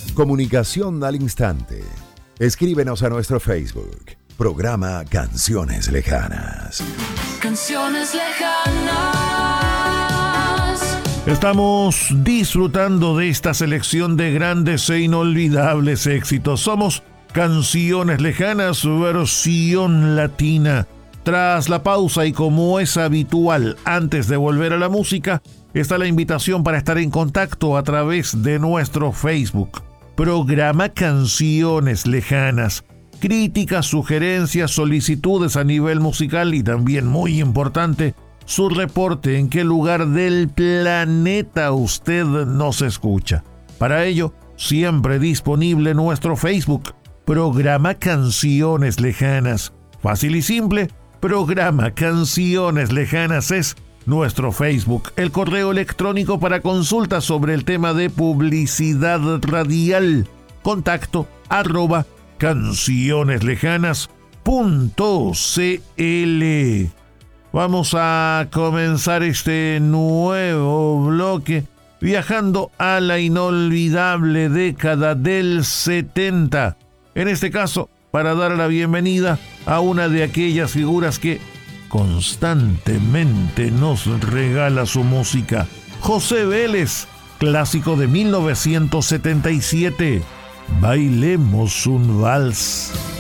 Comunicación al instante. Escríbenos a nuestro Facebook. Programa Canciones Lejanas. Canciones lejanas. Estamos disfrutando de esta selección de grandes e inolvidables éxitos. Somos Canciones Lejanas, versión latina. Tras la pausa y como es habitual, antes de volver a la música, está la invitación para estar en contacto a través de nuestro Facebook. Programa Canciones Lejanas. Críticas, sugerencias, solicitudes a nivel musical y también, muy importante, su reporte en qué lugar del planeta usted nos escucha. Para ello, siempre disponible nuestro Facebook, Programa Canciones Lejanas. Fácil y simple, Programa Canciones Lejanas es nuestro Facebook. El correo electrónico para consultas sobre el tema de publicidad radial. Contacto @cancioneslejanas.cl. Vamos a comenzar este nuevo bloque viajando a la inolvidable década del 70. En este caso, para dar la bienvenida a una de aquellas figuras que constantemente nos regala su música. José Vélez, clásico de 1977. Bailemos un vals.